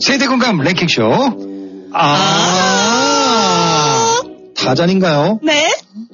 세대공감 랭킹쇼. 다잔인가요? 네.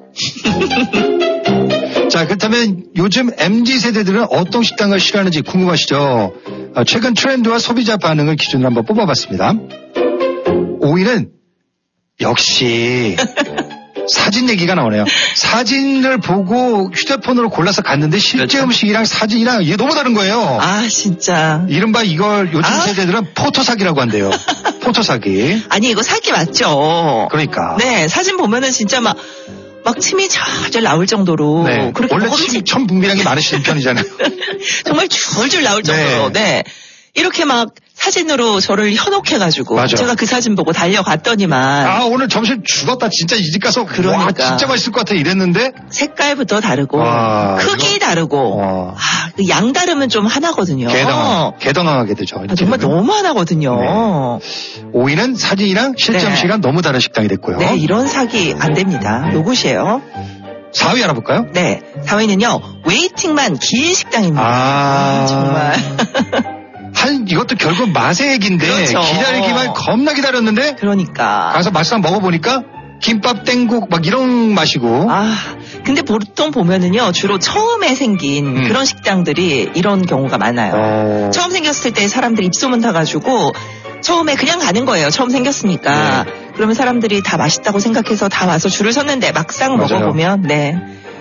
자, 그렇다면 요즘 MZ세대들은 어떤 식당을 싫어하는지 궁금하시죠? 최근 트렌드와 소비자 반응을 기준으로 한번 뽑아봤습니다. 5위는 역시 사진 얘기가 나오네요. 사진을 보고 휴대폰으로 골라서 갔는데 실제 그렇죠. 음식이랑 사진이랑 이게 너무 다른 거예요. 아, 진짜. 이른바 이걸 요즘 세대들은 포토사기라고 한대요. 포토사기. 아니, 이거 사기 맞죠? 그러니까. 네, 사진 보면은 진짜 막 침이 절절 나올 정도로. 네. 그렇게 원래 먹음직- 천 분비량이 많으시는 편이잖아요. 정말 줄줄 나올 정도로. 네. 이렇게 막 사진으로 저를 현혹해가지고. 맞아. 제가 그 사진 보고 달려갔더니만. 아, 오늘 점심 죽었다. 진짜 이 집 가서 그러니까. 와, 진짜 맛있을 것 같아 이랬는데 색깔부터 다르고. 와, 크기 다르고. 와. 그 양 다르면 좀 하나거든요. 개당하게 되죠. 정말 너무 하나거든요. 네. 5위는 사진이랑 실제 네. 음식이랑 너무 다른 식당이 됐고요. 네, 이런 사기 안 됩니다. 요것이에요. 4위 알아볼까요? 네. 4위는요, 웨이팅만 긴 식당입니다. 정말. 이것도 결국 맛의 얘기인데 그렇죠. 기다리기만 겁나 기다렸는데 그러니까. 가서 막상 먹어보니까 김밥 땡국 막 이런 맛이고. 근데 보통 보면은요, 주로 처음에 생긴 그런 식당들이 이런 경우가 많아요. 처음 생겼을 때 사람들이 입소문 타가지고 처음에 그냥 가는 거예요. 처음 생겼으니까. 그러면 사람들이 다 맛있다고 생각해서 다 와서 줄을 섰는데 막상 맞아요. 먹어보면, 네.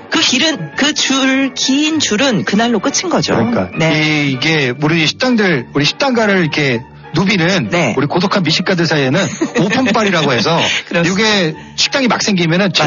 긴 줄은 그날로 끝인 거죠. 그러니까 네. 이게 우리 식당가를 이렇게 누비는 네. 우리 고독한 미식가들 사이에는 오픈빨이라고 해서 그렇습니다. 이게 식당이 막 생기면은